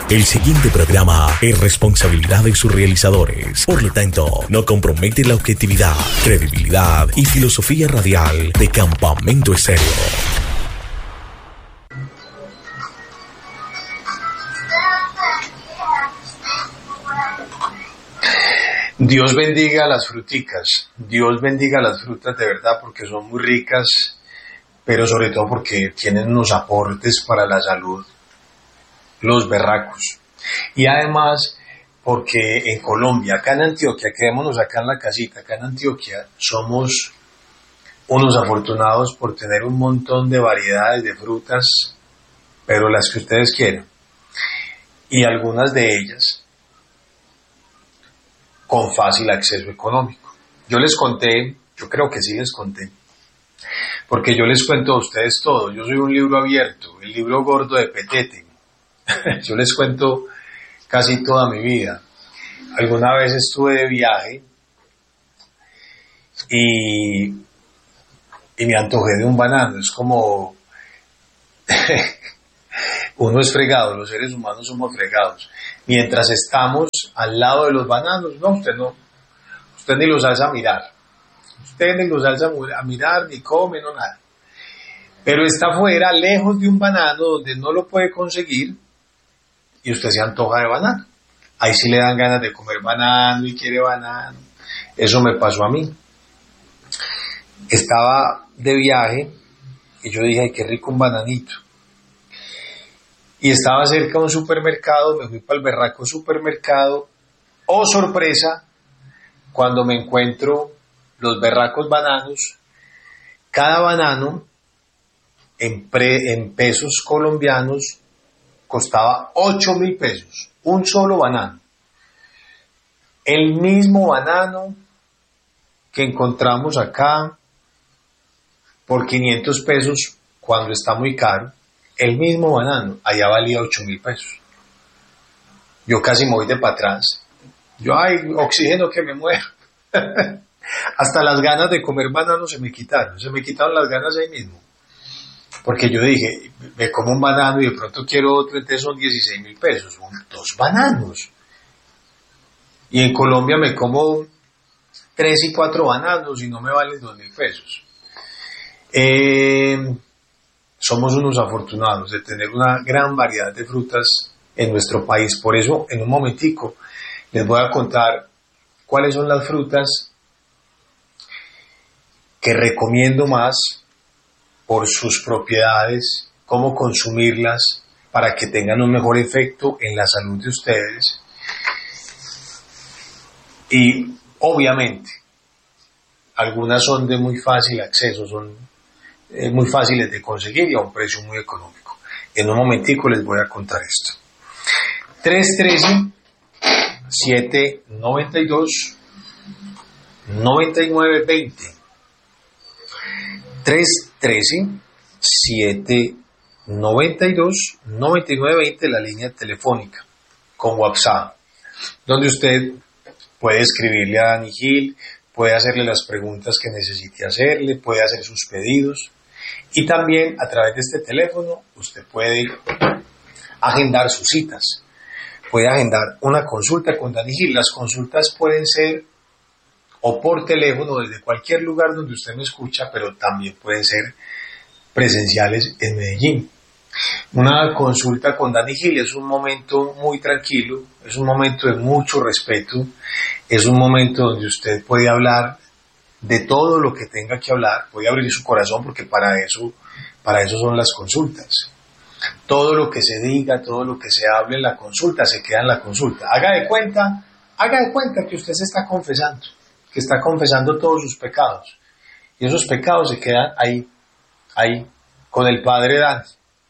El siguiente programa es responsabilidad de sus realizadores. Por lo tanto, no compromete la objetividad, credibilidad y filosofía radial de Campamento Estéreo. Dios bendiga las fruticas, Dios bendiga las frutas de verdad porque son muy ricas, pero sobre todo porque tienen unos aportes para la salud, los berracos. Y además porque en Colombia, acá en Antioquia, quedémonos acá en la casita, acá en Antioquia, somos unos afortunados por tener un montón de variedades de frutas, pero las que ustedes quieran. Y algunas de ellas con fácil acceso económico. Yo les conté, yo creo que sí les conté, porque yo les cuento a ustedes todo. Yo soy un libro abierto, el libro gordo de Petete. Yo les cuento casi toda mi vida. Alguna vez estuve de viaje y me antojé de un banano. Es como uno es fregado, los seres humanos somos fregados. Mientras estamos al lado de los bananos, usted ni los alza a mirar. Usted ni los alza a mirar, ni come, no nada. Pero está afuera, lejos de un banano, donde no lo puede conseguir, y usted se antoja de banano. Ahí sí le dan ganas de comer banano y quiere banano. Eso me pasó a mí. Estaba de viaje y yo dije, ay, qué rico un bananito. Y estaba cerca de un supermercado, me fui para el berraco supermercado. ¡Oh, sorpresa! Cuando me encuentro los berracos bananos, cada banano en pesos colombianos costaba 8.000 pesos, un solo banano. El mismo banano que encontramos acá por 500 pesos cuando está muy caro, el mismo banano, allá valía 8.000 pesos. Yo casi me voy de para atrás. Yo, ay, oxígeno que me muero. Hasta las ganas de comer banano se me quitaron las ganas ahí mismo. Porque yo dije, me como un banano y de pronto quiero otro, entonces son 16.000 pesos, son 2 bananos. Y en Colombia me como 3 y 4 bananos y no me valen 2.000 pesos. Somos unos afortunados de tener una gran variedad de frutas en nuestro país. Por eso, en un momentico, les voy a contar cuáles son las frutas que recomiendo más por sus propiedades, cómo consumirlas para que tengan un mejor efecto en la salud de ustedes. Y, obviamente, algunas son de muy fácil acceso, son muy fáciles de conseguir y a un precio muy económico. En un momentico les voy a contar esto. 313-792-9920. 313-792-9920, la línea telefónica con WhatsApp, donde usted puede escribirle a Dani Gil, puede hacerle las preguntas que necesite hacerle, puede hacer sus pedidos. Y también a través de este teléfono usted puede agendar sus citas, puede agendar una consulta con Dani Gil. Las consultas pueden ser o por teléfono desde cualquier lugar donde usted me escucha, pero también pueden ser presenciales en Medellín. Una consulta con Dani Gil es un momento muy tranquilo, es un momento de mucho respeto, es un momento donde usted puede hablar de todo lo que tenga que hablar, puede abrir su corazón porque para eso son las consultas. Todo lo que se diga, todo lo que se hable en la consulta, se queda en la consulta. Haga de cuenta que usted se está confesando, que está confesando todos sus pecados. Y esos pecados se quedan ahí, con el Padre Dani.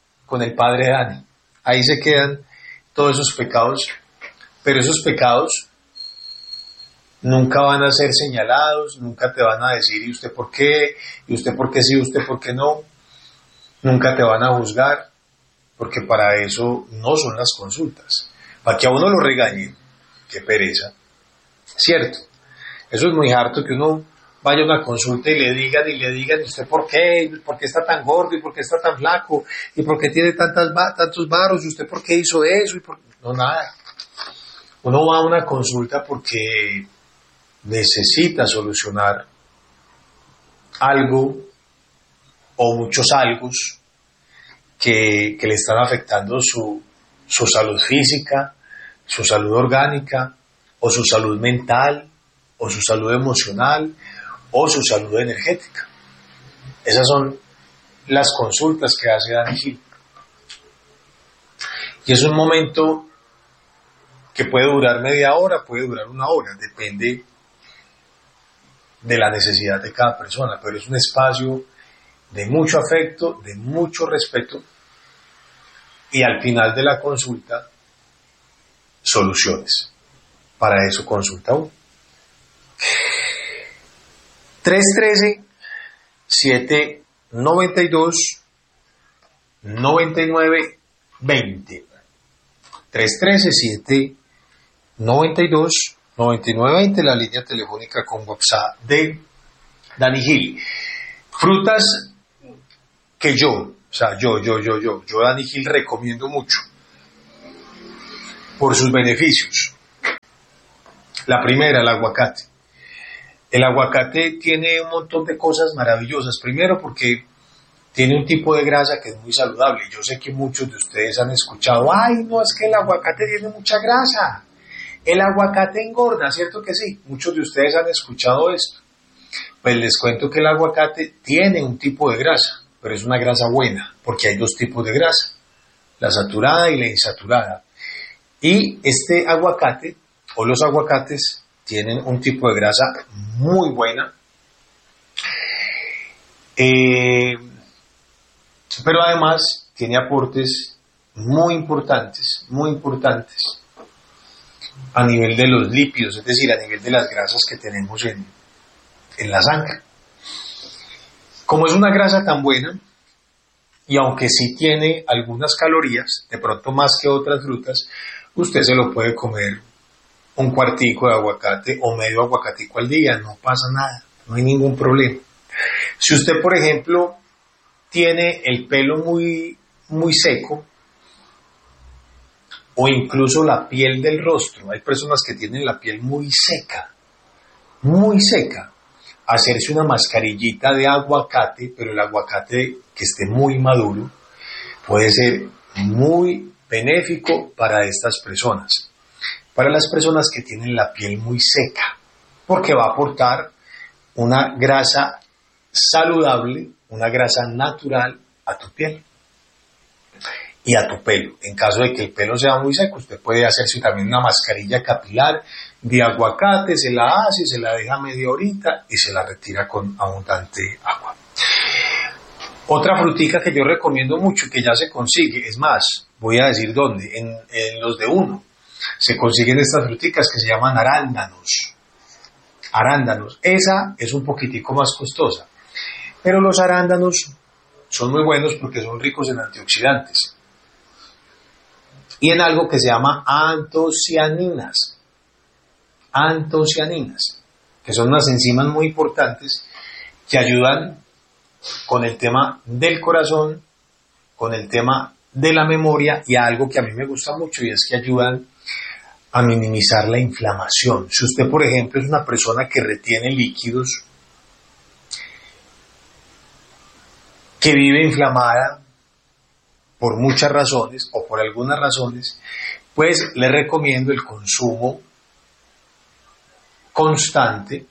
Ahí se quedan todos esos pecados, pero esos pecados nunca van a ser señalados, nunca te van a decir, ¿y usted por qué? ¿Y usted por qué sí? ¿Y usted por qué no? Nunca te van a juzgar, porque para eso no son las consultas. Para que a uno lo regañen, qué pereza. ¿Cierto? Eso es muy harto que uno vaya a una consulta y le digan, ¿y usted por qué? ¿Por qué está tan gordo? ¿Y por qué está tan flaco? ¿Y por qué tiene tantos varos? ¿Y usted por qué hizo eso? No, nada. Uno va a una consulta porque necesita solucionar algo o muchos algos que le están afectando su salud física, su salud orgánica, o su salud mental, o su salud emocional, o su salud energética. Esas son las consultas que hace Dani Gil. Y es un momento que puede durar media hora, puede durar una hora, depende de la necesidad de cada persona, pero es un espacio de mucho afecto, de mucho respeto, y al final de la consulta, soluciones. Para eso consulta uno. 313-792-9920. 313-792-9920, la línea telefónica con WhatsApp de Dani Gil. Frutas que yo, Dani Gil, recomiendo mucho por sus beneficios. La primera, el aguacate. El aguacate tiene un montón de cosas maravillosas. Primero, porque tiene un tipo de grasa que es muy saludable. Yo sé que muchos de ustedes han escuchado, ay, no, es que el aguacate tiene mucha grasa. El aguacate engorda, ¿cierto que sí? Muchos de ustedes han escuchado esto. Pues les cuento que el aguacate tiene un tipo de grasa, pero es una grasa buena, porque hay dos tipos de grasa, la saturada y la insaturada. Y este aguacate, o los aguacates, tienen un tipo de grasa muy buena, pero además tiene aportes muy importantes a nivel de los lípidos, es decir, a nivel de las grasas que tenemos en la sangre. Como es una grasa tan buena, y aunque sí tiene algunas calorías, de pronto más que otras frutas, usted se lo puede comer un cuartico de aguacate o medio aguacatico al día, no pasa nada, no hay ningún problema. Si usted, por ejemplo, tiene el pelo muy, muy seco, o incluso la piel del rostro, hay personas que tienen la piel muy seca, hacerse una mascarillita de aguacate, pero el aguacate que esté muy maduro, puede ser muy benéfico para estas personas. Para las personas que tienen la piel muy seca, porque va a aportar una grasa saludable, una grasa natural a tu piel y a tu pelo. En caso de que el pelo sea muy seco, usted puede hacerse también una mascarilla capilar de aguacate, se la hace, se la deja media horita y se la retira con abundante agua. Otra frutica que yo recomiendo mucho, que ya se consigue, es más, voy a decir dónde, en los de uno, se consiguen estas fruticas que se llaman arándanos. Esa es un poquitico más costosa, pero los arándanos son muy buenos porque son ricos en antioxidantes y en algo que se llama antocianinas, que son unas enzimas muy importantes que ayudan con el tema del corazón, con el tema de la memoria y algo que a mí me gusta mucho, y es que ayudan a minimizar la inflamación. Si usted, por ejemplo, es una persona que retiene líquidos, que vive inflamada por muchas razones o por algunas razones, pues le recomiendo el consumo constante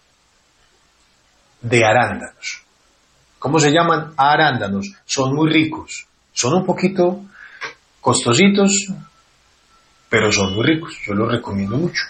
de arándanos. ¿Cómo se llaman? Arándanos. Son muy ricos. Son un poquito costositos, pero son muy ricos. Yo los recomiendo mucho.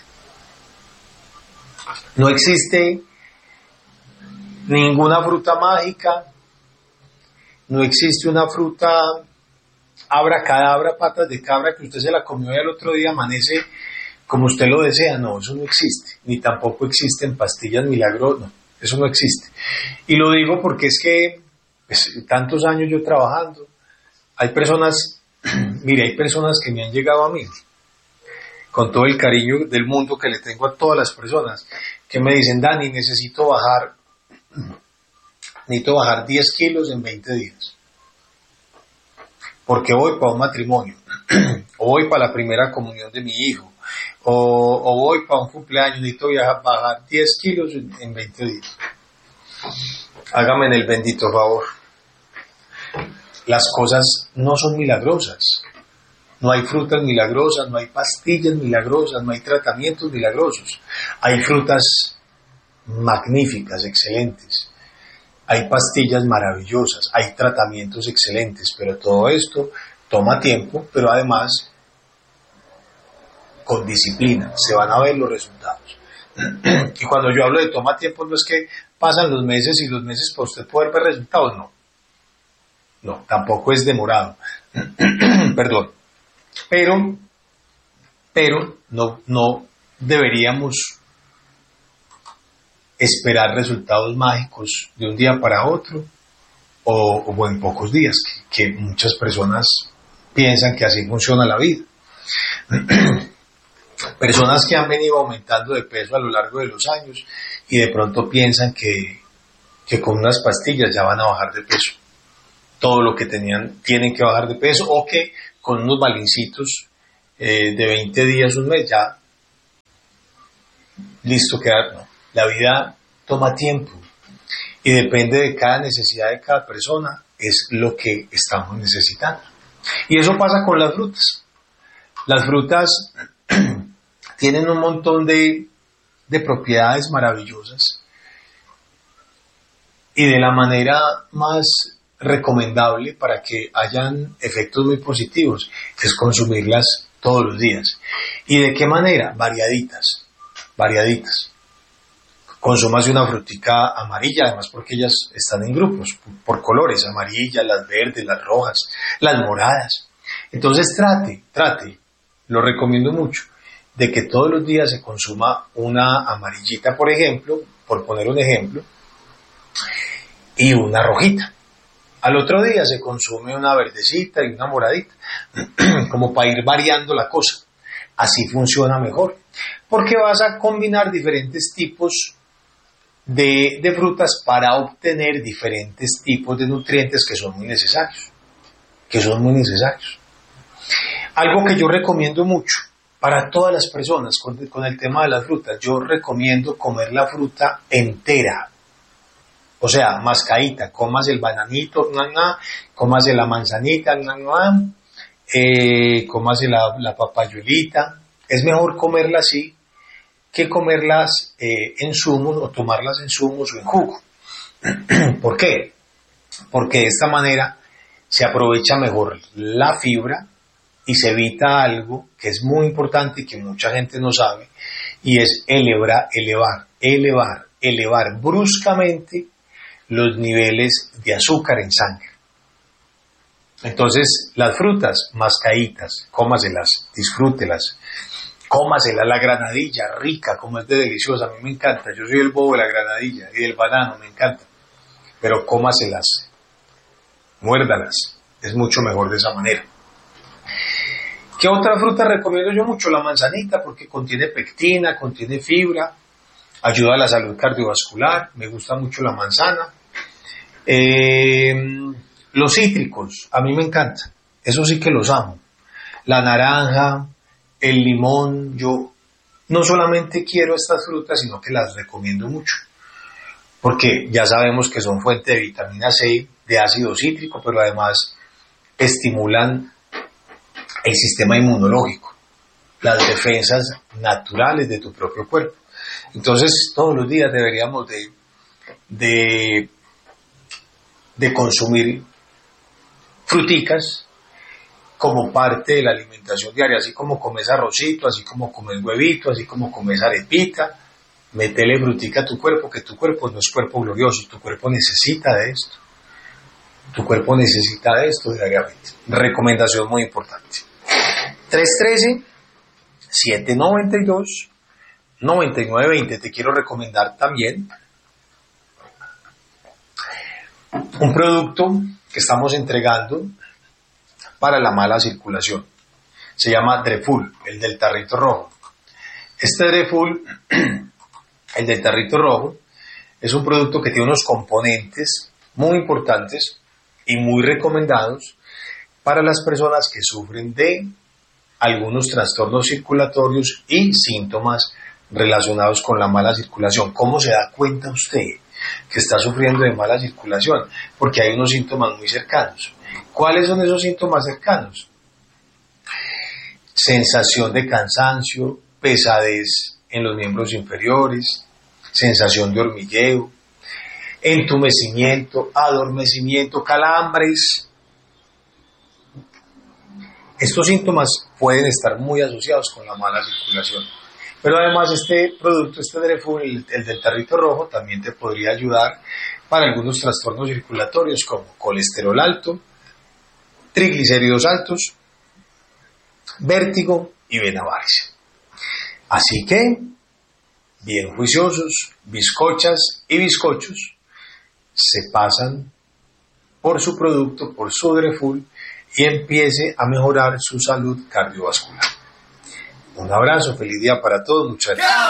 No existe ninguna fruta mágica. No existe una fruta abracadabra, patas de cabra, que usted se la comió y al otro día amanece como usted lo desea. No, eso no existe. Ni tampoco existen pastillas milagros, no. Eso no existe. Y lo digo porque es que tantos años yo trabajando, hay personas que me han llegado a mí con todo el cariño del mundo que le tengo a todas las personas que me dicen, Dani, necesito bajar 10 kilos en 20 días, porque voy para un matrimonio, o voy para la primera comunión de mi hijo, o voy para un cumpleaños, necesito bajar 10 kilos en 20 días. Hágame el bendito favor. Las cosas no son milagrosas. No hay frutas milagrosas, no hay pastillas milagrosas, no hay tratamientos milagrosos. Hay frutas magníficas, excelentes. Hay pastillas maravillosas, hay tratamientos excelentes, pero todo esto toma tiempo, pero además con disciplina se van a ver los resultados. Y cuando yo hablo de toma tiempo, no es que pasan los meses y los meses para usted poder ver resultados, no, tampoco es demorado. Perdón. Pero no deberíamos esperar resultados mágicos de un día para otro o en pocos días, que muchas personas piensan que así funciona la vida. Personas que han venido aumentando de peso a lo largo de los años y de pronto piensan que con unas pastillas ya van a bajar de peso. Todo lo que tenían tienen que bajar de peso, o que con unos balincitos de 20 días, un mes, ya listo quedar. No. La vida toma tiempo y depende de cada necesidad de cada persona, es lo que estamos necesitando. Y eso pasa con las frutas. Las frutas tienen un montón de propiedades maravillosas, y de la manera más recomendable para que hayan efectos muy positivos es consumirlas todos los días. ¿Y de qué manera? Variaditas. Consúmase una frutica amarilla, además porque ellas están en grupos, por colores, amarillas, las verdes, las rojas, las moradas. Entonces trate, lo recomiendo mucho, de que todos los días se consuma una amarillita, por ejemplo, por poner un ejemplo, y una rojita. Al otro día se consume una verdecita y una moradita, como para ir variando la cosa. Así funciona mejor, porque vas a combinar diferentes tipos de frutas para obtener diferentes tipos de nutrientes que son muy necesarios. Algo que yo recomiendo mucho para todas las personas con el tema de las frutas, yo recomiendo comer la fruta entera. O sea, mascadita, comas el bananito, comas la manzanita, comas la papayolita. Es mejor comerla así que comerlas en zumos, o tomarlas en zumos o en jugo. ¿Por qué? Porque de esta manera se aprovecha mejor la fibra y se evita algo que es muy importante y que mucha gente no sabe, y es elevar bruscamente los niveles de azúcar en sangre. Entonces, las frutas mascaditas, cómaselas, disfrútelas, cómasela. La granadilla, rica, como es de deliciosa, a mí me encanta. Yo soy el bobo de la granadilla y del banano, me encanta. Pero cómaselas, muérdalas, es mucho mejor de esa manera. ¿Qué otra fruta recomiendo yo mucho? La manzanita, porque contiene pectina, contiene fibra, ayuda a la salud cardiovascular. Me gusta mucho la manzana. Los cítricos, a mí me encantan, eso sí que los amo. La naranja, el limón, yo no solamente quiero estas frutas, sino que las recomiendo mucho, porque ya sabemos que son fuente de vitamina C, de ácido cítrico, pero además estimulan el sistema inmunológico, las defensas naturales de tu propio cuerpo. Entonces, todos los días deberíamos de consumir fruticas como parte de la alimentación diaria, así como comes arrocito, así como comes huevito, así como comes arepita. Métele frutica a tu cuerpo, que tu cuerpo no es cuerpo glorioso, tu cuerpo necesita de esto. Tu cuerpo necesita de esto diariamente. Recomendación muy importante. 313-792-9920. Te quiero recomendar también un producto que estamos entregando para la mala circulación. se llama Dreful, el del tarrito rojo. Este Dreful, el del tarrito rojo, es un producto que tiene unos componentes muy importantes y muy recomendados para las personas que sufren de algunos trastornos circulatorios y síntomas relacionados con la mala circulación. ¿Cómo se da cuenta usted que está sufriendo de mala circulación? Porque hay unos síntomas muy cercanos. ¿Cuáles son esos síntomas cercanos? Sensación de cansancio, pesadez en los miembros inferiores, sensación de hormigueo, entumecimiento, adormecimiento, calambres. Estos síntomas pueden estar muy asociados con la mala circulación. Pero además este producto, este Dreful, el del tarrito rojo, también te podría ayudar para algunos trastornos circulatorios como colesterol alto, triglicéridos altos, vértigo y vena varice. Así que, bien juiciosos, bizcochas y bizcochos, se pasan por su producto, por su Dreful, y empiece a mejorar su salud cardiovascular. Un abrazo, feliz día para todos, muchas gracias.